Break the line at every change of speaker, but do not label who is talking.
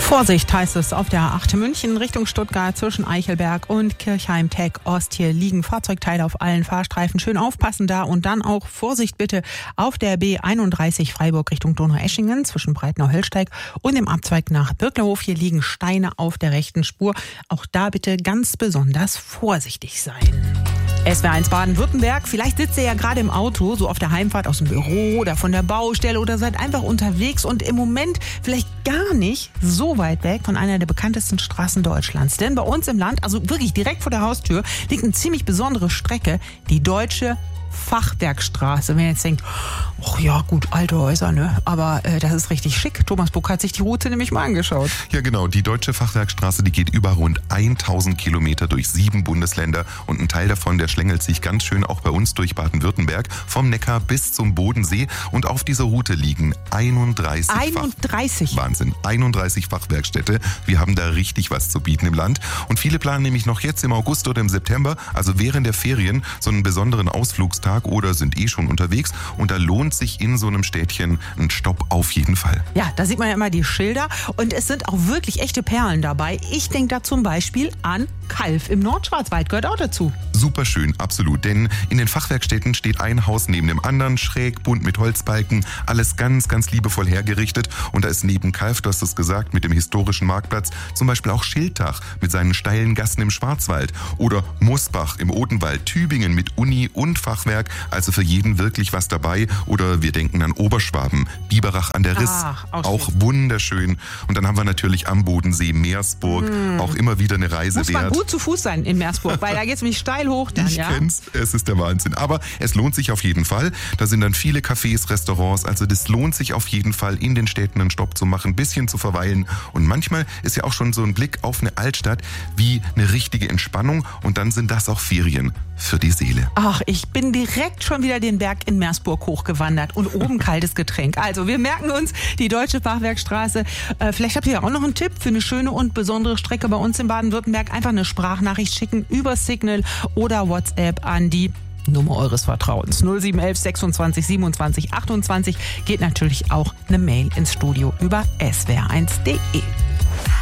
Vorsicht heißt es auf der A8 München Richtung Stuttgart zwischen Eichelberg und Kirchheim-Tech-Ost. Hier liegen Fahrzeugteile auf allen Fahrstreifen. Schön aufpassen da und dann auch Vorsicht bitte auf der B31 Freiburg Richtung Donaueschingen zwischen Breitnau-Höllsteig und dem Abzweig nach Birklerhof. Hier liegen Steine auf der rechten Spur. Auch da bitte ganz besonders vorsichtig sein. SWR1 Baden-Württemberg. Vielleicht sitzt ihr ja gerade im Auto, so auf der Heimfahrt aus dem Büro oder von der Baustelle oder seid einfach unterwegs und im Moment vielleicht gar nicht so weit weg von einer der bekanntesten Straßen Deutschlands. Denn bei uns im Land, also wirklich direkt vor der Haustür, liegt eine ziemlich besondere Strecke, die Deutsche Fachwerkstraße. Wenn ihr jetzt denkt, ach ja, gut, alte Häuser, ne? Aber das ist richtig schick. Thomas Buck hat sich die Route nämlich mal angeschaut.
Ja, genau. Die Deutsche Fachwerkstraße, die geht über rund 1000 Kilometer durch 7 Bundesländer und ein Teil davon, der schlängelt sich ganz schön auch bei uns durch Baden-Württemberg, vom Neckar bis zum Bodensee. Und auf dieser Route liegen 31 Wahnsinn, 31 Fachwerkstätte. Wir haben da richtig was zu bieten im Land. Und viele planen nämlich noch jetzt im August oder im September, also während der Ferien, so einen besonderen Ausflugstag oder sind schon unterwegs. Und da lohnt sich in so einem Städtchen ein Stopp auf jeden Fall.
Ja, da sieht man ja immer die Schilder und es sind auch wirklich echte Perlen dabei. Ich denke da zum Beispiel an Calw im Nordschwarzwald, gehört auch dazu.
Super schön, absolut. Denn in den Fachwerkstätten steht ein Haus neben dem anderen, schräg, bunt mit Holzbalken, alles ganz, ganz liebevoll hergerichtet. Und da ist neben Calw, du hast es gesagt, mit dem historischen Marktplatz, zum Beispiel auch Schiltach mit seinen steilen Gassen im Schwarzwald. Oder Musbach im Odenwald, Tübingen mit Uni und Fachwerk, also für jeden wirklich was dabei. Oder wir denken an Oberschwaben, Biberach an der Riss, auch wunderschön. Und dann haben wir natürlich am Bodensee Meersburg, auch immer wieder eine Reise
wert. Muss man gut zu Fuß sein in Meersburg, weil da geht es nämlich steil hoch dann,
Ich kenn's, es ist der Wahnsinn. Aber es lohnt sich auf jeden Fall. Da sind dann viele Cafés, Restaurants, also das lohnt sich auf jeden Fall, in den Städten einen Stopp zu machen, ein bisschen zu verweilen. Und manchmal ist ja auch schon so ein Blick auf eine Altstadt wie eine richtige Entspannung und dann sind das auch Ferien für die Seele.
Ach, ich bin direkt schon wieder den Berg in Meersburg hochgewandert und oben kaltes Getränk. Also wir merken uns die Deutsche Fachwerkstraße. Vielleicht habt ihr ja auch noch einen Tipp für eine schöne und besondere Strecke bei uns in Baden-Württemberg. Einfach eine Sprachnachricht schicken über Signal oder WhatsApp an die Nummer eures Vertrauens. 0711 26 27 28 geht natürlich auch eine Mail ins Studio über swr1.de.